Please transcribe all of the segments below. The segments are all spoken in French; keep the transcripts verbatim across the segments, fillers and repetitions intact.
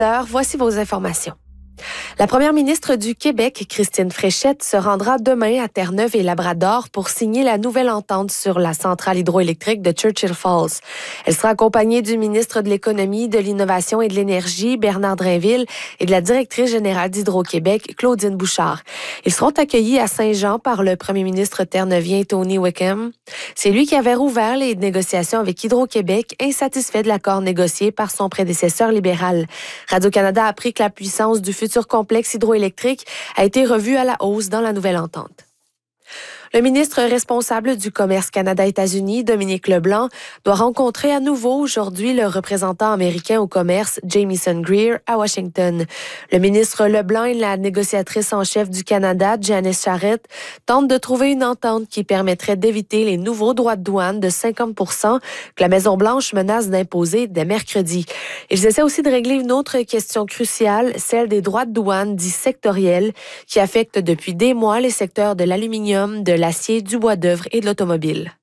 Voici vos informations. La première ministre du Québec, Christine Fréchette, se rendra demain à Terre-Neuve et Labrador pour signer la nouvelle entente sur la centrale hydroélectrique de Churchill Falls. Elle sera accompagnée du ministre de l'Économie, de l'Innovation et de l'Énergie, Bernard Drainville, et de la directrice générale d'Hydro-Québec, Claudine Bouchard. Ils seront accueillis à Saint-Jean par le premier ministre terneuvien Tony Wickham. C'est lui qui avait rouvert les négociations avec Hydro-Québec, insatisfait de l'accord négocié par son prédécesseur libéral. Radio-Canada a appris que la puissance du futur complexe hydroélectrique a été revu à la hausse dans la nouvelle entente. Le ministre responsable du commerce Canada-États-Unis, Dominique Leblanc, doit rencontrer à nouveau aujourd'hui le représentant américain au commerce, Jamieson Greer, à Washington. Le ministre Leblanc et la négociatrice en chef du Canada, Janice Charette, tentent de trouver une entente qui permettrait d'éviter les nouveaux droits de douane de cinquante pour cent que la Maison-Blanche menace d'imposer dès mercredi. Ils essaient aussi de régler une autre question cruciale, celle des droits de douane dits sectoriels, qui affectent depuis des mois les secteurs de l'aluminium, de l'acier, du bois d'œuvre et de l'automobile.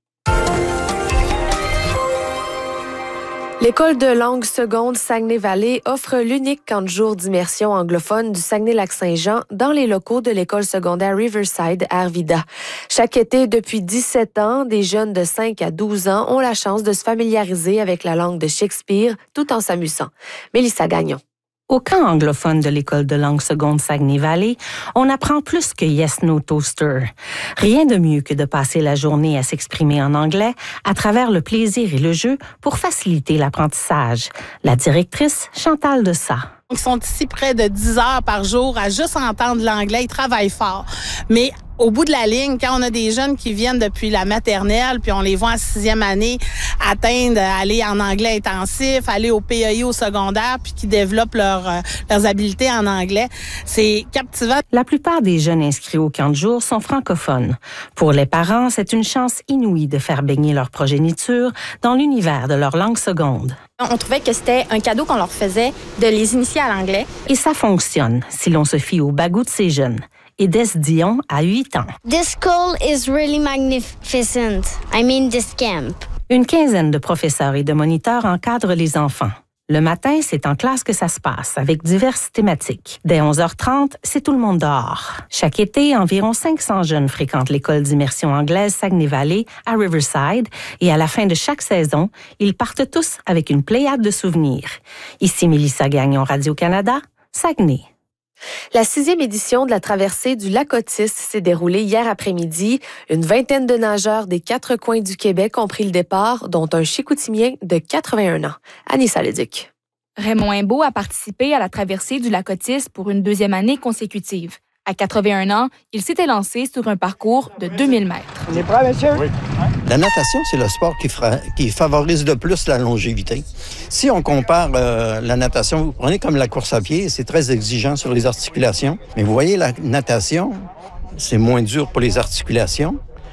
L'école de langue seconde Saguenay-Vallée offre l'unique camp de jour d'immersion anglophone du Saguenay-Lac-Saint-Jean dans les locaux de l'école secondaire Riverside à Arvida. Chaque été, depuis dix-sept ans, des jeunes de cinq à douze ans ont la chance de se familiariser avec la langue de Shakespeare tout en s'amusant. Mélissa Gagnon. Au camp anglophone de l'École de langue seconde Saguenay-Vallée, on apprend plus que Yes, No Toaster. Rien de mieux que de passer la journée à s'exprimer en anglais à travers le plaisir et le jeu pour faciliter l'apprentissage. La directrice, Chantal Dessat. Ils sont ici près de dix heures par jour à juste entendre l'anglais. Ils travaillent fort. Mais au bout de la ligne, quand on a des jeunes qui viennent depuis la maternelle, puis on les voit en sixième année atteindre, aller en anglais intensif, aller au P E I au secondaire, puis qui développent leur, euh, leurs habiletés en anglais, c'est captivant. La plupart des jeunes inscrits au camp de jour sont francophones. Pour les parents, c'est une chance inouïe de faire baigner leur progéniture dans l'univers de leur langue seconde. On trouvait que c'était un cadeau qu'on leur faisait de les initier à l'anglais. Et ça fonctionne, si l'on se fie au bagou de ces jeunes. Edès Dion a huit ans. This school is really magnificent. I mean this camp. Une quinzaine de professeurs et de moniteurs encadrent les enfants. Le matin, c'est en classe que ça se passe, avec diverses thématiques. Dès onze heures trente, c'est tout le monde dehors. Chaque été, environ cinq cents jeunes fréquentent l'école d'immersion anglaise Saguenay-Vallée à Riverside et à la fin de chaque saison, ils partent tous avec une pléiade de souvenirs. Ici Mélissa Gagnon, Radio-Canada, Saguenay. La sixième édition de la traversée du lac Otis s'est déroulée hier après-midi. Une vingtaine de nageurs des quatre coins du Québec ont pris le départ, dont un Chicoutimien de quatre-vingt-un ans. Anissa Leduc. Raymond Imbeau a participé à la traversée du lac Otis pour une deuxième année consécutive. À quatre-vingt-un ans, il s'était lancé sur un parcours de deux mille mètres. On est prêt, monsieur? Oui. La natation, c'est le sport qui, fera, qui favorise le plus la longévité. Si on compare euh, la natation, vous prenez comme la course à pied, c'est très exigeant sur les articulations. Mais vous voyez, la natation, c'est moins dur pour les articulations.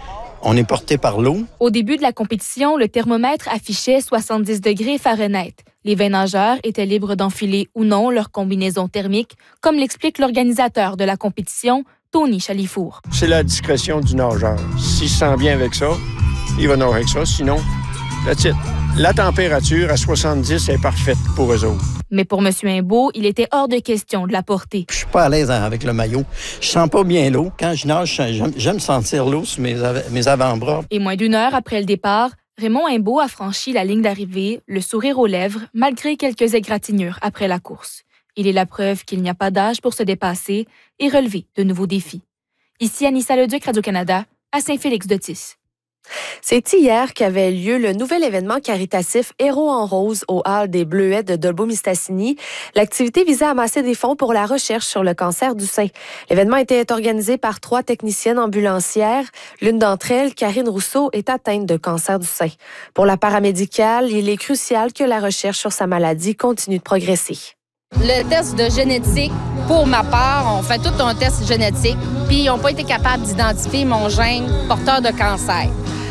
On est porté par l'eau. Au début de la compétition, le thermomètre affichait soixante-dix degrés Fahrenheit. Les vingt nageurs étaient libres d'enfiler ou non leur combinaison thermique, comme l'explique l'organisateur de la compétition, Tony Chalifour. C'est la discrétion du nageur. S'il se sent bien avec ça, il va nager avec ça. Sinon, that's it. La température à soixante-dix est parfaite pour eux autres. Mais pour M. Imbeau, il était hors de question de la porter. Je suis pas à l'aise avec le maillot. Je sens pas bien l'eau. Quand je nage, j'aime, j'aime sentir l'eau sur mes, av- mes avant-bras. Et moins d'une heure après le départ, Raymond Imbeau a franchi la ligne d'arrivée, le sourire aux lèvres, malgré quelques égratignures après la course. Il est la preuve qu'il n'y a pas d'âge pour se dépasser et relever de nouveaux défis. Ici Anissa Leduc, Radio-Canada, à Saint-Félix-d'Otis. C'est hier qu'avait lieu le nouvel événement caritatif Héros en rose au hall des Bleuets de Dolbeau-Mistassini. L'activité visait à amasser des fonds pour la recherche sur le cancer du sein. L'événement était organisé par trois techniciennes ambulancières. L'une d'entre elles, Karine Rousseau, est atteinte de cancer du sein. Pour la paramédicale, il est crucial que la recherche sur sa maladie continue de progresser. Le test de génétique, pour ma part, on fait tout un test génétique, puis ils n'ont pas été capables d'identifier mon gène porteur de cancer.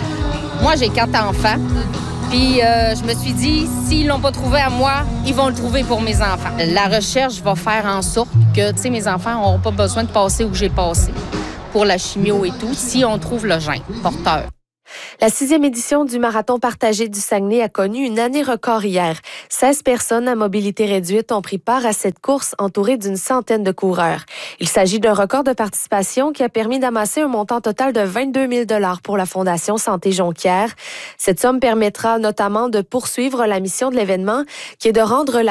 Moi, j'ai quatre enfants, puis euh, je me suis dit, s'ils l'ont pas trouvé à moi, ils vont le trouver pour mes enfants. La recherche va faire en sorte que, tu sais, mes enfants n'auront pas besoin de passer où j'ai passé pour la chimio et tout, si on trouve le gène porteur. La sixième édition du Marathon partagé du Saguenay a connu une année record hier. seize personnes à mobilité réduite ont pris part à cette course entourée d'une centaine de coureurs. Il s'agit d'un record de participation qui a permis d'amasser un montant total de vingt-deux mille dollars pour la Fondation Santé Jonquière. Cette somme permettra notamment de poursuivre la mission de l'événement qui est de rendre la